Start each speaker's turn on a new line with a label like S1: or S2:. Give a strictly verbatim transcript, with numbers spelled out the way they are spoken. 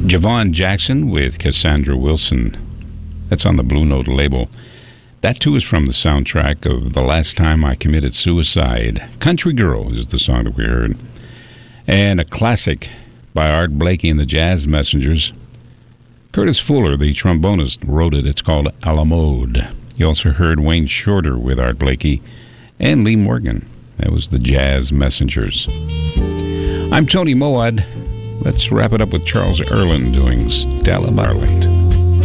S1: Javon Jackson with Cassandra Wilson. That's on the Blue Note label. That, too, is from the soundtrack of The Last Time I Committed Suicide. Country Girl is the song that we heard. And a classic by Art Blakey and the Jazz Messengers. Curtis Fuller, the trombonist, wrote it. It's called A la Mode. You also heard Wayne Shorter with Art Blakey and Lee Morgan. That was the Jazz Messengers. I'm Tony Moad. Let's wrap it up with Charles Earland doing Stella Marlite.